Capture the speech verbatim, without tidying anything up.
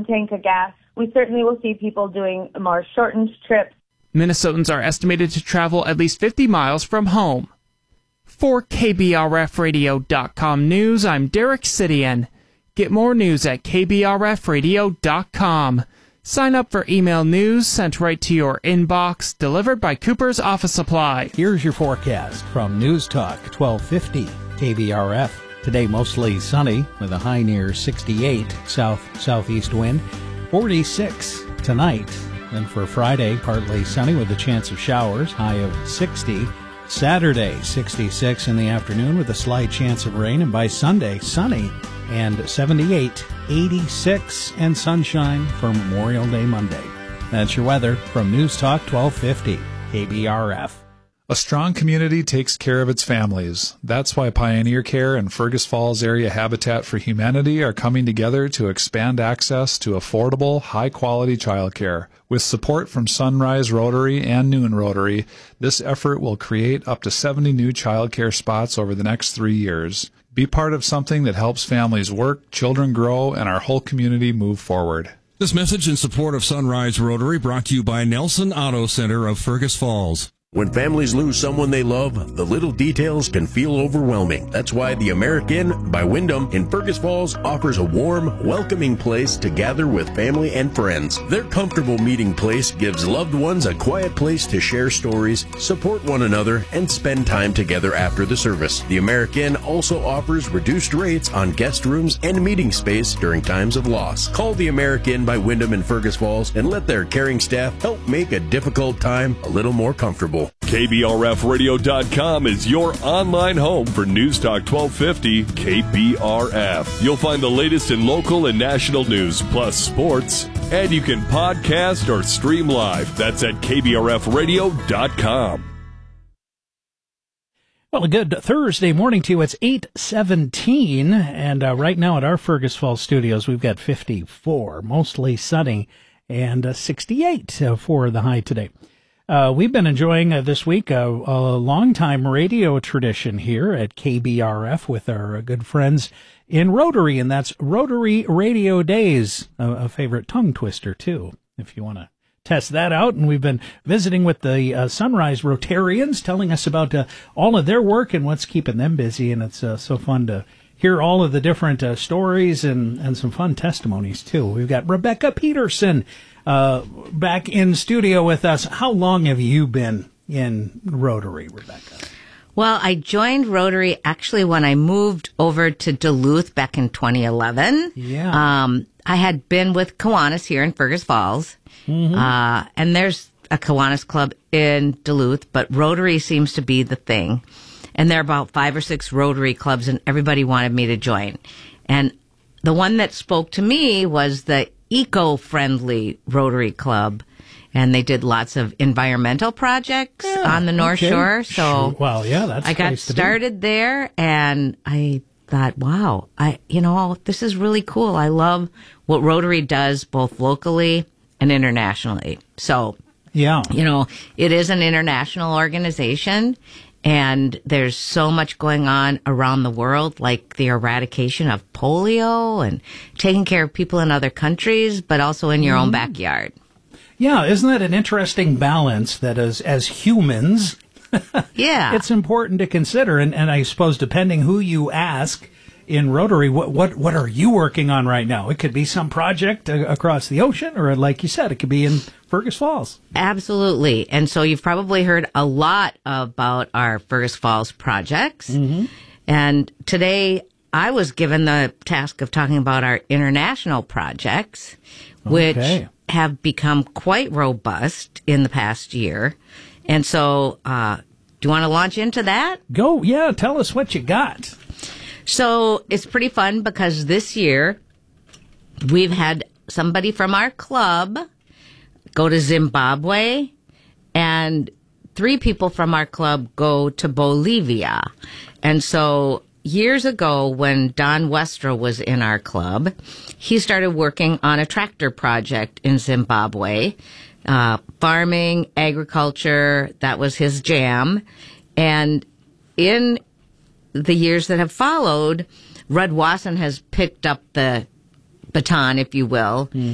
tank of gas. We certainly will see people doing more shortened trips. Minnesotans are estimated to travel at least fifty miles from home. For K B R F radio dot com News, I'm Derek Sidian. Get more news at K B R F radio dot com. Sign up for email news sent right to your inbox, delivered by Cooper's Office Supply. Here's your forecast from News Talk twelve fifty K B R F. Today mostly sunny with a high near sixty-eight, south-southeast wind, forty-six tonight. And for Friday, partly sunny with a chance of showers, high of sixty. Saturday, sixty-six in the afternoon with a slight chance of rain. And by Sunday, sunny and seventy-eight, eighty-six, and sunshine for Memorial Day Monday. That's your weather from News Talk twelve fifty K B R F. A strong community takes care of its families. That's why Pioneer Care and Fergus Falls Area Habitat for Humanity are coming together to expand access to affordable, high-quality childcare. With support from Sunrise Rotary and Noon Rotary, this effort will create up to seventy new childcare spots over the next three years. Be part of something that helps families work, children grow, and our whole community move forward. This message in support of Sunrise Rotary brought to you by Nelson Auto Center of Fergus Falls. When families lose someone they love, the little details can feel overwhelming. That's why the American by Wyndham in Fergus Falls offers a warm, welcoming place to gather with family and friends. Their comfortable meeting place gives loved ones a quiet place to share stories, support one another, and spend time together after the service. The American also offers reduced rates on guest rooms and meeting space during times of loss. Call the American by Wyndham in Fergus Falls and let their caring staff help make a difficult time a little more comfortable. K B R F radio dot com is your online home for News Talk twelve fifty K B R F. You'll find the latest in local and national news, plus sports, and you can podcast or stream live. That's at K B R F radio dot com. Well, a good Thursday morning to you. It's eight seventeen, and uh, right now at our Fergus Falls studios, we've got fifty-four, mostly sunny, and uh, sixty-eight uh, for the high today. Uh, we've been enjoying uh, this week uh, a long-time radio tradition here at K B R F with our uh, good friends in Rotary, and that's Rotary Radio Days, a, a favorite tongue twister, too, if you want to test that out. And we've been visiting with the uh, Sunrise Rotarians, telling us about uh, all of their work and what's keeping them busy, and it's uh, so fun to hear all of the different uh, stories and, and some fun testimonies, too. We've got Rebecca Peterson Uh, back in studio with us. How long have you been in Rotary, Rebecca? Well, I joined Rotary actually when I moved over to Duluth back in twenty eleven. Yeah. Um, I had been with Kiwanis here in Fergus Falls. Mm-hmm. Uh, and there's a Kiwanis club in Duluth, but Rotary seems to be the thing. And there are about five or six Rotary clubs, and everybody wanted me to join. And the one that spoke to me was the eco-friendly Rotary Club, and they did lots of environmental projects yeah, on the North okay. Shore. So, sure. Well, yeah, that's I got started there, and I thought, wow, I you know this is really cool. I love what Rotary does, both locally and internationally. So, yeah, you know, it is an international organization. And there's so much going on around the world, like the eradication of polio and taking care of people in other countries, but also in your mm-hmm. own backyard. Yeah, isn't that an interesting balance that as, as humans, yeah, it's important to consider. And, and I suppose depending who you ask in Rotary, what, what, what are you working on right now? It could be some project uh, across the ocean, or like you said, it could be in Fergus Falls. Absolutely. And so you've probably heard a lot about our Fergus Falls projects. Mm-hmm. And today I was given the task of talking about our international projects, which okay. have become quite robust in the past year. And so, uh, do you want to launch into that? Go. Yeah. Tell us what you got. So it's pretty fun because this year we've had somebody from our club go to Zimbabwe, and three people from our club go to Bolivia. And so years ago, when Don Westra was in our club, he started working on a tractor project in Zimbabwe. Uh, farming, agriculture, that was his jam. And in the years that have followed, Rudd Wasson has picked up the baton, if you will, mm.